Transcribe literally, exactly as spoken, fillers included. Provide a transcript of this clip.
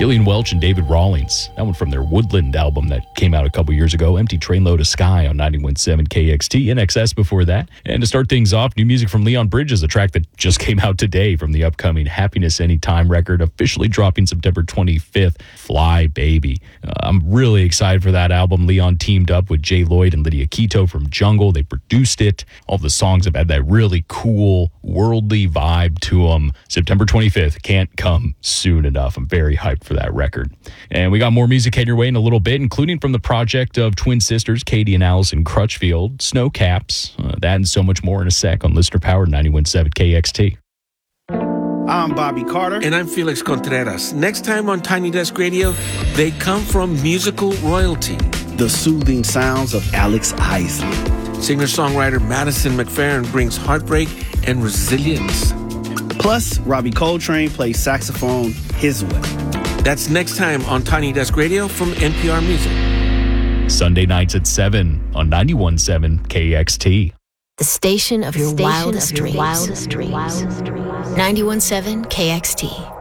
Gillian Welch and David Rawlings. That one from their Woodland album that came out a couple years ago. Empty Trainload of Sky on ninety-one point seven K X T. In Excess before that. And to start things off, new music from Leon Bridges, a track that just came out today from the upcoming Happiness Anytime record, officially dropping September twenty-fifth. Fly Baby. Uh, I'm really excited for that album. Leon teamed up with Jay Lloyd and Lydia Quito from Jungle. They produced it. All the songs have had that really cool, worldly vibe to them. September twenty-fifth can't come soon enough. I'm very hyped for that record. And we got more music heading your way in a little bit, including from the project of twin sisters, Katie and Allison Crutchfield, Snow Caps. Uh, that and so much more in a sec on Listener Power ninety-one point seven K X T. I'm Bobby Carter. And I'm Felix Contreras. Next time on Tiny Desk Radio, they come from musical royalty. The soothing sounds of Alex Isley. Singer-songwriter Madison McFerrin brings heartbreak and resilience. Plus, Robbie Coltrane plays saxophone his way. That's next time on Tiny Desk Radio from N P R Music. Sunday nights at seven on ninety-one point seven K X T. The station of your Station wildest of your dreams. wildest dreams. ninety-one point seven K X T.